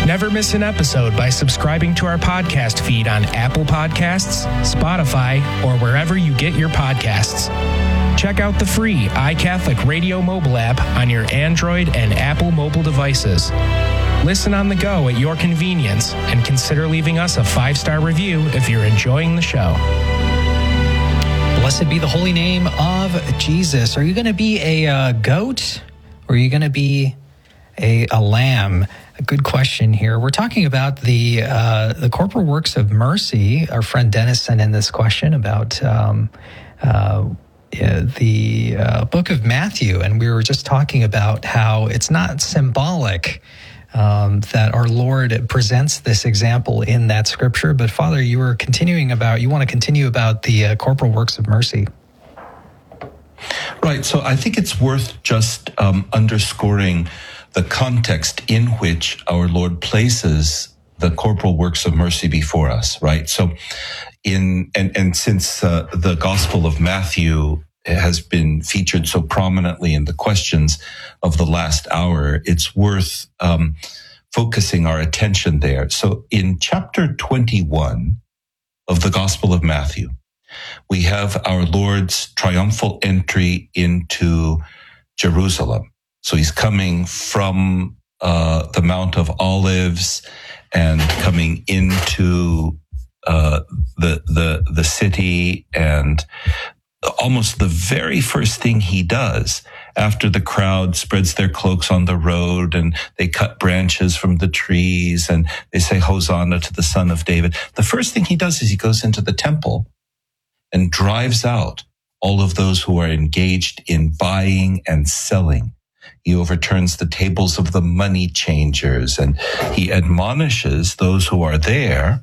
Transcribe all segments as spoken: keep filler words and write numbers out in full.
Never miss an episode by subscribing to our podcast feed on Apple Podcasts, Spotify, or wherever you get your podcasts. Check out the free iCatholic Radio mobile app on your Android and Apple mobile devices. Listen on the go at your convenience and consider leaving us a five-star review if you're enjoying the show. Blessed be the holy name of Jesus. Are you going to be a uh, goat or are you going to be a, a lamb? A good question here. We're talking about the uh, the corporal works of mercy. Our friend Dennis sent in this question about um, uh, the uh, book of Matthew, and we were just talking about how it's not symbolic um, that our Lord presents this example in that scripture. But Father, you were continuing about, you want to continue about the uh, corporal works of mercy. Right. So I think it's worth just um, underscoring the context in which our Lord places the corporal works of mercy before us, right? So in, and, and since uh, the Gospel of Matthew has been featured so prominently in the questions of the last hour, it's worth um, focusing our attention there. So in chapter twenty-one of the Gospel of Matthew, we have our Lord's triumphal entry into Jerusalem. So he's coming from uh, the Mount of Olives and coming into uh, the the the city, and almost the very first thing he does after the crowd spreads their cloaks on the road and they cut branches from the trees and they say Hosanna to the Son of David, the first thing he does is he goes into the temple and drives out all of those who are engaged in buying and selling. He overturns the tables of the money changers, and he admonishes those who are there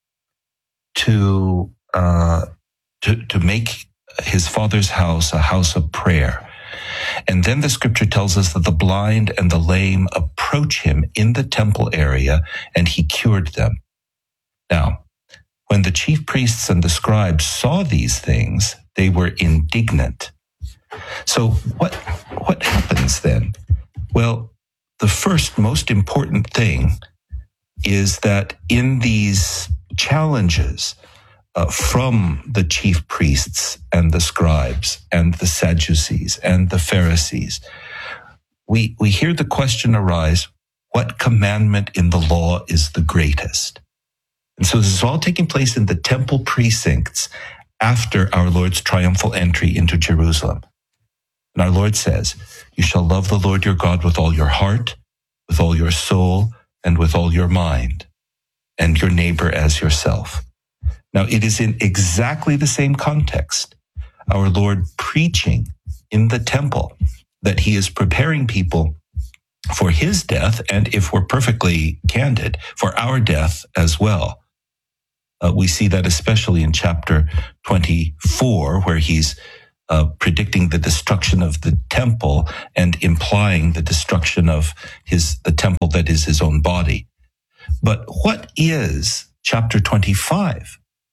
to uh, to, to make his Father's house a house of prayer. And then the scripture tells us that the blind and the lame approach him in the temple area, and he cured them. Now, when the chief priests and the scribes saw these things, they were indignant. So what what happens then? Well, the first most important thing is that in these challenges uh, from the chief priests and the scribes and the Sadducees and the Pharisees, we we hear the question arise, what commandment in the law is the greatest? And so this is all taking place in the temple precincts after our Lord's triumphal entry into Jerusalem. And our Lord says, you shall love the Lord your God with all your heart, with all your soul, and with all your mind, and your neighbor as yourself. Now, it is in exactly the same context, our Lord preaching in the temple, that he is preparing people for his death, and if we're perfectly candid, for our death as well. Uh, we see that especially in chapter twenty-four, where he's Uh, predicting the destruction of the temple and implying the destruction of his the temple that is his own body. But what is chapter twenty-five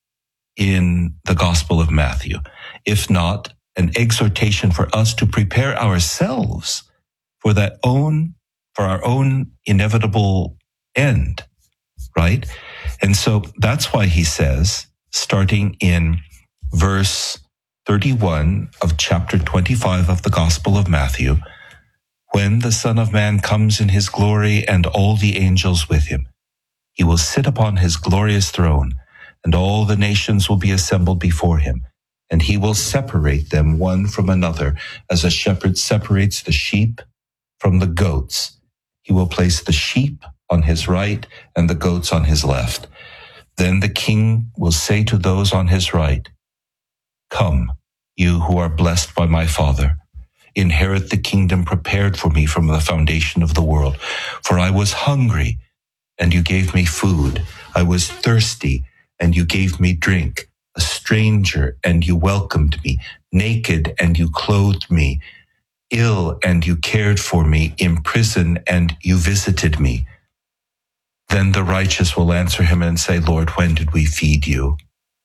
in the Gospel of Matthew, if not an exhortation for us to prepare ourselves for that own, for our own inevitable end, right? And so that's why he says, starting in verse thirty-one of chapter twenty-five of the Gospel of Matthew, when the Son of Man comes in his glory and all the angels with him, he will sit upon his glorious throne, and all the nations will be assembled before him, and he will separate them one from another, as a shepherd separates the sheep from the goats. He will place the sheep on his right and the goats on his left. Then the king will say to those on his right, come, you who are blessed by my Father, inherit the kingdom prepared for me from the foundation of the world. For I was hungry, and you gave me food. I was thirsty, and you gave me drink. A stranger, and you welcomed me. Naked, and you clothed me. Ill, and you cared for me. In prison, and you visited me. Then the righteous will answer him and say, Lord, when did we feed you,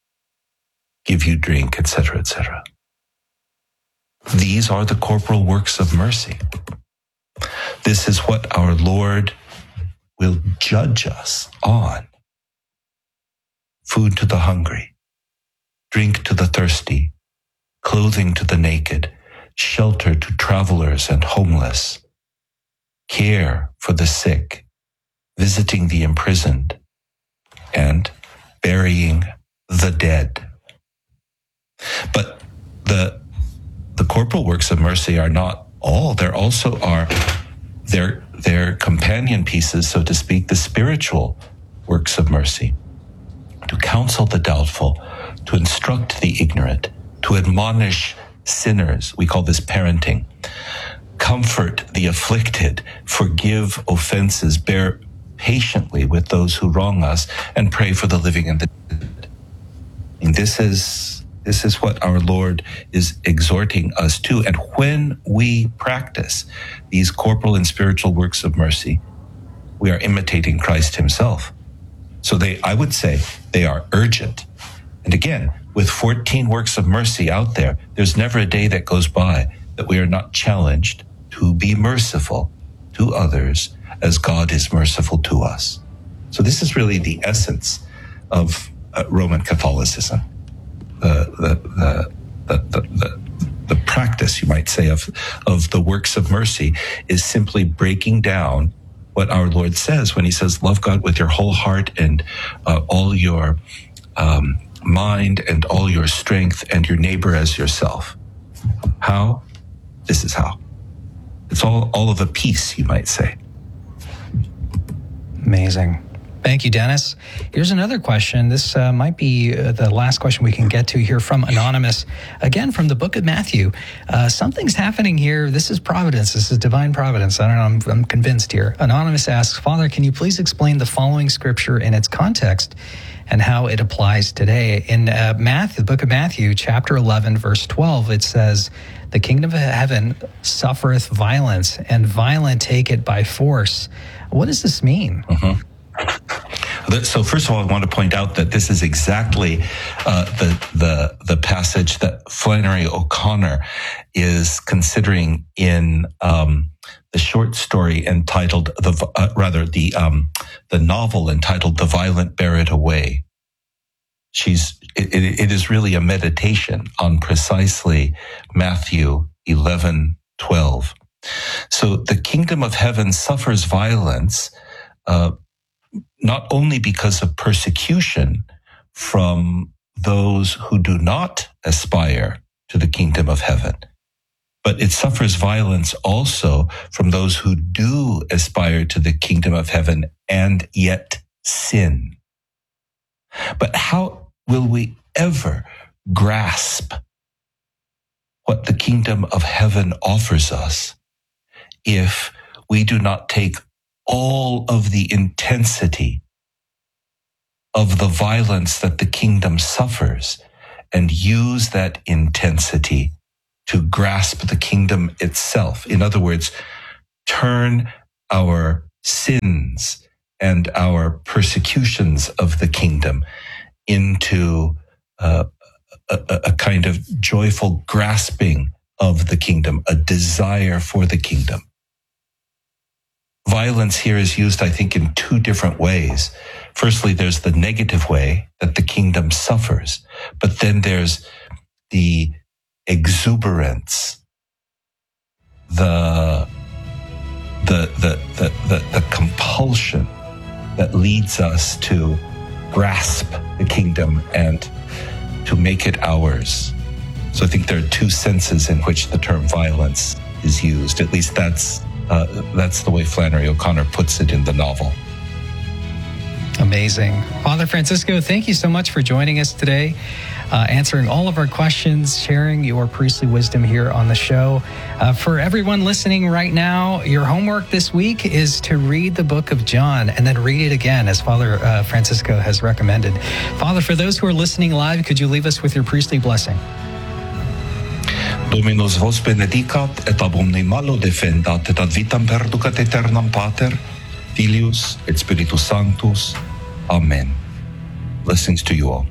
give you drink, et cetera, et cetera. These are the corporal works of mercy. This is what our Lord will judge us on. Food to the hungry, drink to the thirsty, clothing to the naked, shelter to travelers and homeless, care for the sick, visiting the imprisoned, and burying the dead. But the, the corporal works of mercy are not all. There also are their, their companion pieces, so to speak, the spiritual works of mercy. To counsel the doubtful, to instruct the ignorant, to admonish sinners. We call this parenting. Comfort the afflicted, forgive offenses, bear patiently with those who wrong us, and pray for the living and the dead. And this is, this is what our Lord is exhorting us to. And when we practice these corporal and spiritual works of mercy, we are imitating Christ himself. So they, I would say, they are urgent. And again, with fourteen works of mercy out there, there's never a day that goes by that we are not challenged to be merciful to others as God is merciful to us. So this is really the essence of uh, Roman Catholicism. The, the, the, the, the, the, the practice, you might say, of, of the works of mercy is simply breaking down what our Lord says when he says, love God with your whole heart and uh, all your um, mind and all your strength, and your neighbor as yourself. How? This is how. It's all, all of a piece, you might say. Amazing. Thank you, Dennis. Here's another question. This uh, might be uh, the last question we can get to here from Anonymous. Again, from the book of Matthew. Uh, something's happening here. This is providence. This is divine providence. I don't know. I'm, I'm convinced here. Anonymous asks, Father, can you please explain the following scripture in its context and how it applies today? In uh, Matthew, the book of Matthew, chapter eleven, verse twelve, it says, the kingdom of heaven suffereth violence, and violent take it by force. What does this mean? Mm-hmm. So first of all, I want to point out that this is exactly uh, the the the passage that Flannery O'Connor is considering in um, the short story entitled the uh, rather the um, the novel entitled "The Violent Bear It Away." She's it, it, it is really a meditation on precisely Matthew eleven twelve. So the kingdom of heaven suffers violence. Uh, not only because of persecution from those who do not aspire to the kingdom of heaven, but it suffers violence also from those who do aspire to the kingdom of heaven and yet sin. But how will we ever grasp what the kingdom of heaven offers us if we do not take all of the intensity of the violence that the kingdom suffers and use that intensity to grasp the kingdom itself? In other words, turn our sins and our persecutions of the kingdom into uh, a, a kind of joyful grasping of the kingdom, a desire for the kingdom. Violence here is used, I think, in two different ways. Firstly, there's the negative way that the kingdom suffers, but then there's the exuberance, the the the the the, the compulsion that leads us to grasp the kingdom and to make it ours. So I think there are two senses in which the term violence is used. At least that's Uh, that's the way Flannery O'Connor puts it in the novel. Amazing. Father Francisco, thank you so much for joining us today, uh, answering all of our questions, sharing your priestly wisdom here on the show. Uh, for everyone listening right now, your homework this week is to read the book of John and then read it again, as Father uh, Francisco has recommended. Father, for those who are listening live, could you leave us with your priestly blessing? Dominus vos benedicat, et ab omni malo defendat, et ad vitam perducat aeternam Pater, Filius, et Spiritus Sanctus. Amen. Blessings to you all.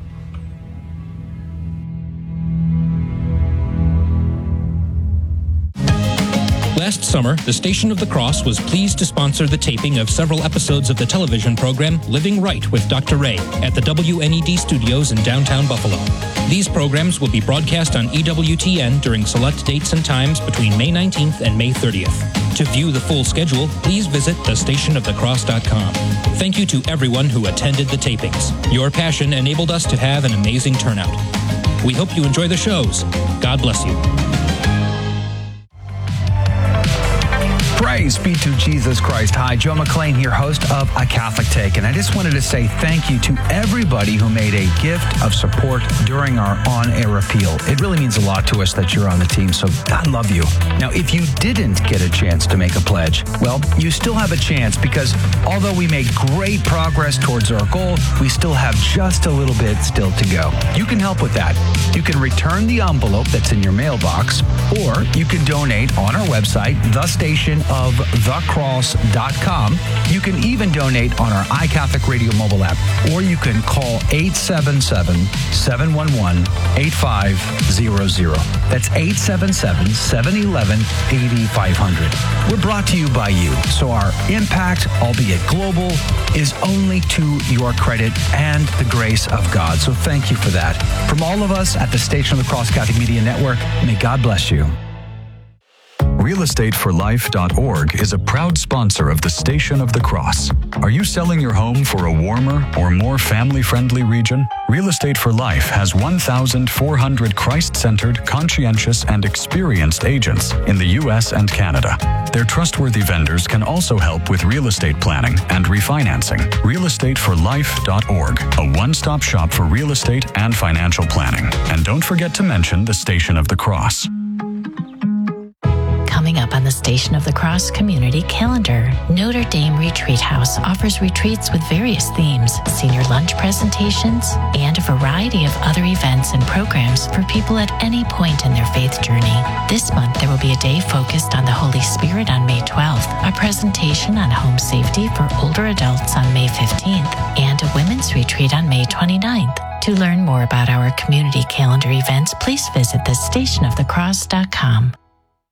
Last Last summer, the Station of the Cross was pleased to sponsor the taping of several episodes of the television program Living Right with Doctor Ray at the W N E D studios in downtown Buffalo. These programs will be broadcast on E W T N during select dates and times between May nineteenth and May thirtieth. To view the full schedule, please visit the station of the cross dot com. Thank you to everyone who attended the tapings. Your passion enabled us to have an amazing turnout. We hope you enjoy the shows. God bless you. Praise be to Jesus Christ. Hi, Joe McLean here, host of A Catholic Take. And I just wanted to say thank you to everybody who made a gift of support during our on-air appeal. It really means a lot to us that you're on the team, so God love you. Now, if you didn't get a chance to make a pledge, well, you still have a chance because although we made great progress towards our goal, we still have just a little bit still to go. You can help with that. You can return the envelope that's in your mailbox, or you can donate on our website, the station of the cross dot com. You can even donate on our iCatholic Radio mobile app, or you can call eight seven seven, seven one one, eight five zero zero. That's eight seven seven, seven one one, eight five zero zero. We're brought to you by you, so our impact, albeit global, is only to your credit and the grace of God. So thank you for that. From all of us at the Station of the Cross Catholic Media Network, may God bless you. real estate for life dot org is a proud sponsor of the Station of the Cross. Are you selling your home for a warmer or more family-friendly region? Real Estate for Life has one thousand four hundred Christ-centered, conscientious, and experienced agents in the U S and Canada. Their trustworthy vendors can also help with real estate planning and refinancing. real estate for life dot org, a one-stop shop for real estate and financial planning. And don't forget to mention the Station of the Cross. Coming up on the Station of the Cross Community Calendar, Notre Dame Retreat House offers retreats with various themes, senior lunch presentations, and a variety of other events and programs for people at any point in their faith journey. This month, there will be a day focused on the Holy Spirit on May twelfth, a presentation on home safety for older adults on May fifteenth, and a women's retreat on May twenty-ninth. To learn more about our community calendar events, please visit the station of the cross dot com.